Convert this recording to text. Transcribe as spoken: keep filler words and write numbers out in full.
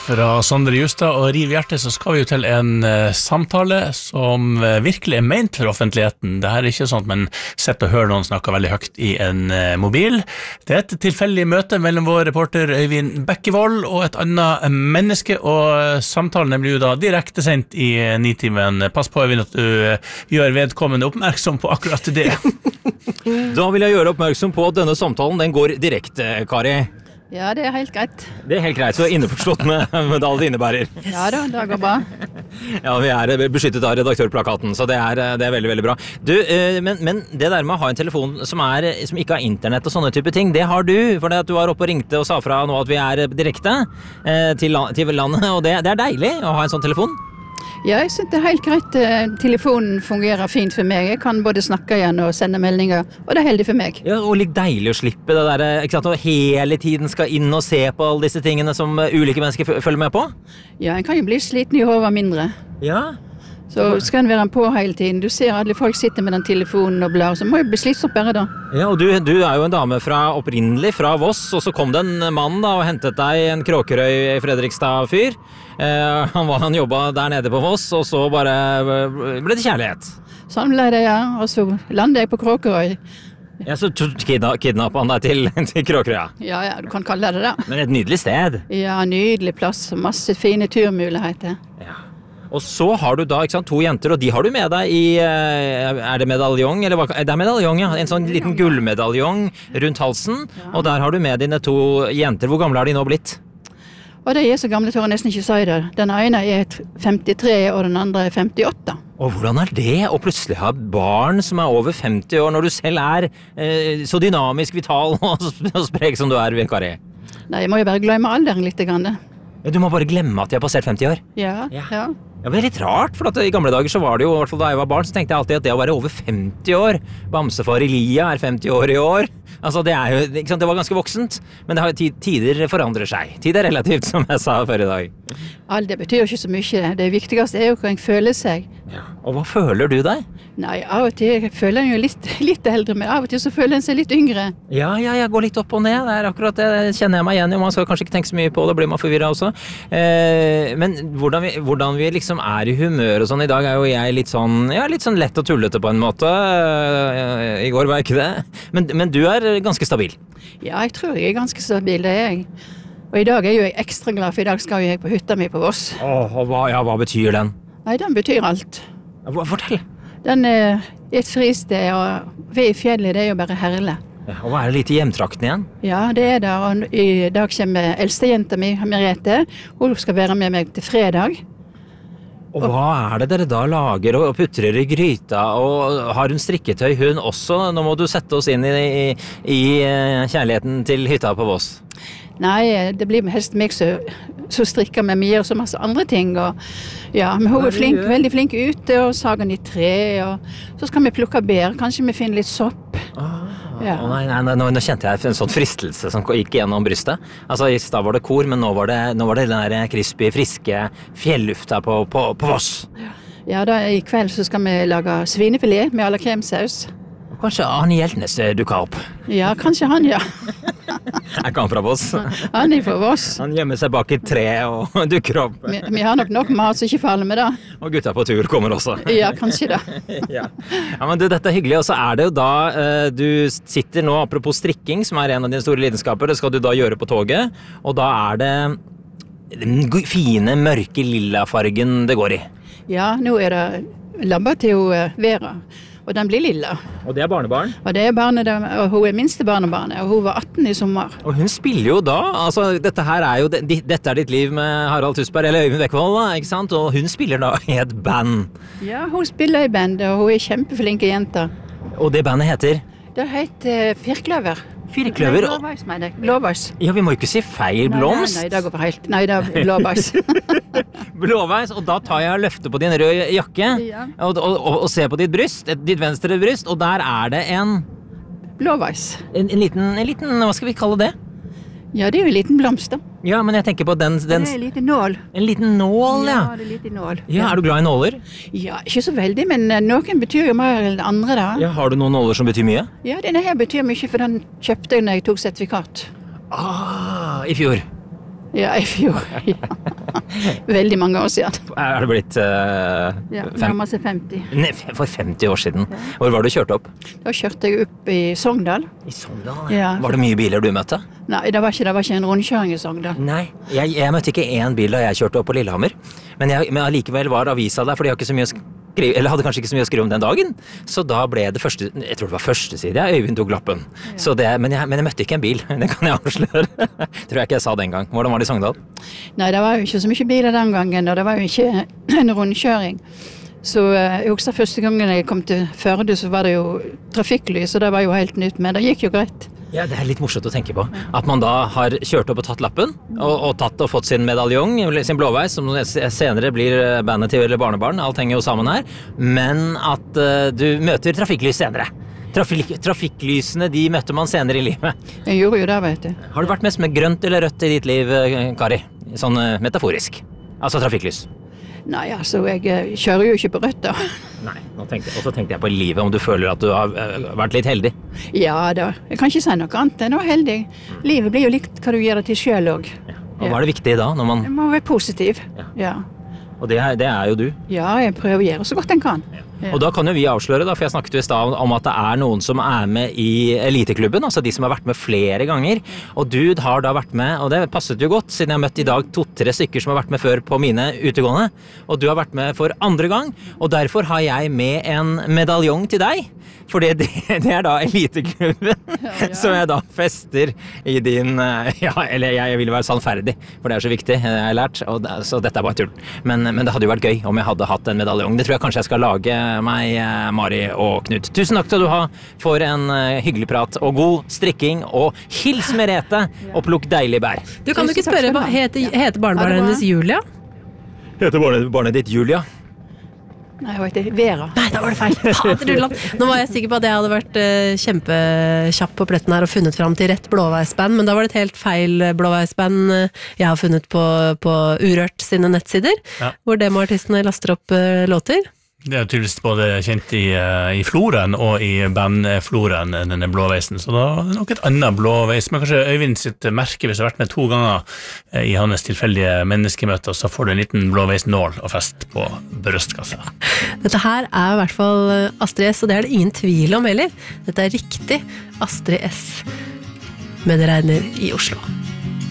Fra Sondre Justad og Riv Hjerte så skal vi jo til en uh, samtale som uh, virkelig er ment for offentligheten. Det her er ikke sånn at man sitter og hører noen snakke veldig høyt i en uh, mobil. Det er et tilfeldig møte mellom vår reporter Øyvind Bekkevold og et annet menneske, og uh, samtalen blir jo da direkte sendt i uh, Nitimen. Pass på, Øyvind, at du uh, gjør vedkommende oppmerksom på akkurat det. Da vil jeg gjøre oppmerksom på at denne samtalen den går direkte, Kari. Ja, det er helt greit. Det er helt greit, så innforstått med, med alt det innebærer. Ja da, det går bra. Ja, vi er beskyttet av redaktørplakaten, så det er, det er veldig, veldig bra. Du, men, men det der med å ha en telefon som, er, som ikke har internett og sånne type ting, det har du, for det at du var oppe og ringte og sa fra nå at vi er direkte til, til landet, og det, det er deilig å ha en sånn telefon. Ja, jeg synes det er helt greit. Telefonen fungerer fint for meg. Jeg kan både snakke igjen og sende meldinger, og det er heldig for meg. Ja, og litt deilig å slippe det der, ikke sant, og hele tiden skal inn og se på alle disse tingene som ulike mennesker følger med på. Ja, en kan jo bli sliten i hodet mindre. Ja. Så skal en være på hele tiden. Du ser alle folk sitter med den telefonen og blar, så må jo bli slitsomt bare da. Ja, og du, du er jo en dame fra opprinnelig fra Voss, og så kom det en mann da og hentet deg en Kråkerøy Fredrikstad-fyr. Eh, han, var, han jobbet der nede på Voss, og så bare ble det kjærlighet. Sånn ble det, ja. Og så landet jeg på Kråkerøy. Ja, så kidna, kidnappet han deg til, til Kråkerøya. Ja, ja, du kan kalle det det. Men et nydelig sted. Ja, nydelig plass. Masse fine turmuligheter. Ja. Og så har du da, ikke sant, to jenter, og de har du med deg i, er det medaljong, eller hva? Det er medaljong, ja. En sånn liten gullmedaljong rundt halsen, ja. Og der har du med dine to jenter. Hvor gamle har de nå blitt? Og de er så gamle, tør jeg nesten ikke si det. Den ene er femtitre, og den andre er femtiåtte. Og hvordan er det å plutselig ha barn som er over femti år, når du selv er eh, så dynamisk, vital og sprek som du er, Kari? Nei, jeg må jo bare glemme alderen litt. Grann. Du må bare glemme at de har passert femti år? Ja, ja. ja. Ja, men det er litt rart, for at i gamle dager så var det jo, i hvert fall da jeg var barn, så tenkte jeg alltid at det å være over femti år, Bamsefar Elia er femti år i år, altså det er jo, ikke sant, det var ganske voksent, men det har jo tider forandrer seg. Tid er relativt, som jeg sa før i dag. Alder betyr jo ikke så mye, det viktigste er jo hva en føler seg. Ja. Og hva føler du deg? Nei, av og til føler en jo litt, litt eldre, men av og til så føler en seg litt yngre. Ja, ja, jeg går litt opp og ned, det er akkurat det, kjenner jeg meg igjen i, man skal kanskje ikke tenke så mye på det, blir man forvirret også. Eh, men hvordan vi, hvordan vi liksom er i humør og sånn, i dag er jo jeg litt sånn, ja, litt sånn lett og tullete på en måte, i går var jeg ikke det, men, men du er ganske stabil. Ja, jeg tror jeg er ganske stabil, det er jeg. Og i dag er jo jeg ekstra glad, for i dag skal jo jeg på hytta mi på Voss. Åh, og hva, ja, hva betyr den? Nei, den betyr alt. Fortell. Den er et fristed, og ved i fjellet, det er jo bare herlig. Ja, og hva er det litt i hjemtrakten igjen? Ja, det er der, og i dag kommer eldstejenta mi, Merete. Hun skal være med meg til fredag. Og hva er det dere da lager og putrer i gryta, og har hun strikketøy hun også? Nå må du sette oss inn i, i, i kjærligheten til hytta på Voss. Nei, det blir helst meg som strikker med mye og så masse andre ting. Og, ja, men hun er flink, veldig flink ute og sager i tre, og så skal vi plukke bær, kanskje vi finner litt sopp. Ah, ja. Å nei, nei, nei, nå, nå kjente jeg en sånn fristelse som gikk gjennom brystet. Altså, i stad var det kor, men nå var det, nå var det den der crispy, friske fjellufta på, på, på Voss. Ja, da i kveld så skal vi lage svinefilet med à la kremsaus. Kanskje Arne Hjeltnes dukker opp? Ja, kanskje han, ja. Er ikke han fra Voss? Han er fra Voss. Han gjemmer seg bak et tre og dukker opp. Vi, vi har nok nok mat som ikke faller med da. Og gutta på tur kommer også. Ja, kanskje da. Ja. Ja, men du, dette er hyggelig, og så er det jo da uh, du sitter nå, apropos strikking, som er en av dine store lidenskaper, det skal du da gjøre på toget, og da er det den fine, mørke lilla fargen det går i. Ja, nå er det labba til Vera. Og den blir lilla. Og det er barnebarn? Og det er barnet, og hun er minste barnebarnet, og hun var atten i sommer. Og hun spiller jo da, altså dette her er jo, dette er ditt liv med Harald Tusberg, eller Øyvind Bekkevold da, ikke sant? Og hun spiller da i et band. Ja, hun spiller i band, og hun er kjempeflinke jenter. Og det bandet heter? Det heter Firkløver. Firkløver? Nei, blåveis, mener jeg. Blåveis. Ja, vi må ikke si feil blomst. Nei, nei, nei, det går for helt. Nei, det er blåveis. Blåveis, og da tar jeg og løfter på din røde jakke, ja. og, og, og, og ser på ditt bryst, ditt venstre bryst, og der er det en... Blåveis. En, en, liten, en liten, hva skal vi kalle det? Ja, det er jo en liten blomst da. Ja, men jeg tenker på den... den det er en liten nål. En liten nål, ja. Ja, det er en liten nål. Ja, er du glad i nåler? Ja, ikke så veldig, men noen betyr jo mer enn andre da. Ja, har du noen nåler som betyr mye? Ja, denne her betyr mye, for den kjøpte jeg når jeg tok sertifikat. Ah, i fjor. Ja, i fjor, ja. Veldig mange år siden. Er det blitt uh, Ja, fem, nærmer seg femti. ne, for femti år siden? Hvor var det du kjørte opp? Da kjørte jeg opp i Sogndal. I Sogndal? Ja. Var det mye biler du møtte? Nei, det var ikke, det var ikke en rundkjøring i Sogndal. Nei, jeg, jeg møtte ikke én bil da jeg kjørte opp på Lillehammer. Men, jeg, men allikevel var avisa der, for de har ikke så mye å skrive, eller hadde kanskje ikke så mye å skrive om den dagen. Så da ble det første, jeg tror det var første side, ja, Øyvind tok lappen. Så det, men, jeg, men jeg møtte ikke en bil, det kan jeg avsløre. Tror jeg ikke jeg sa den gang. Hvordan var det i Sogndal? Nei, det var jo ikke så mye biler den gangen, og det var jo ikke en rundkjøring. Så jeg husker første gangen jeg kom til Førde, så var det jo trafikklys, og det var jo helt nytt, men det gikk jo greit. Ja, det er litt morsomt å tenke på. At man da har kjørt opp og tatt lappen, og, og tatt og fått sin medaljong, sin blåveis, som senere blir bandet til eller barnebarn, alt henger jo sammen her, men at uh, du møter trafikklys senere. Trafik, trafikklysene, de møtte man senere i livet. Jeg gjorde jo det, vet du. Har du vært mest med grønt eller rødt i ditt liv, Kari? Sånn uh, metaforisk. Altså trafikklys. Nei, altså, jeg eh, kjører jo ikke på rødt da. Nei, nå tenkte jeg, og så tenkte jeg på livet, om du føler at du har uh, vært litt heldig. Ja da, jeg kan ikke si noe annet enn å være heldig. Livet blir jo likt hva du gjør det til selv også. Ja. Og hva er det viktig da, når man... Jeg må være positiv. Ja. Ja. Og det er, det er jo du. Ja, jeg prøver å gjøre så godt jeg kan. Ja. Ja. Og da kan jo vi avsløre, da, for jeg snakket jo i stad om at det er noen som er med i eliteklubben, altså de som har vært med flere ganger, og du har da vært med, og det passet jo godt, siden jeg har møtt i dag to-tre stykker som har vært med før på mine utegående, og du har vært med for andre gang, og derfor har jeg med en medaljong til deg, for det, det er da eliteklubben, ja, ja. Som jeg da fester i din, ja, eller jeg vil være sannferdig, for det er så viktig, jeg har lært, og det, så dette er bare tull. Men, men det hadde jo vært gøy om jeg hadde hatt en medaljong. Det tror jeg kanskje jeg skal lage meg, Mari og Knut. Tusen takk skal du ha for en hyggelig prat og god strikking, og hils Merete og plukk deilig bær. Du kan jo ikke spørre, hva heter, heter barnebarnet hennes Julia? Heter barnet, barnet ditt Julia? Nei, jeg heter Vera. Nei, da var det feil. Fader, Ulland. Nå var jeg sikker på at jeg hadde vært uh, kjempekjapp på pletten her og funnet fram til rett blåveisband, men da var det et helt feil blåveisband uh, jeg har funnet på, på Urørt sine nettsider, ja. Hvor demoartistene laster opp uh, låter. Det er tydeligvis både kjent i, i floren og i bandfloren, denne blåveisen, så da er det nok et annet blåveis, men kanskje Øyvind sitt merke, hvis du har vært med to ganger i hans tilfeldige menneskemøter, så får du en liten blåveisnål og fest på brystkassa. Dette her er i hvert fall Astrid S, og det er det ingen tvil om heller. Dette er riktig Astrid S med Det regner i Oslo.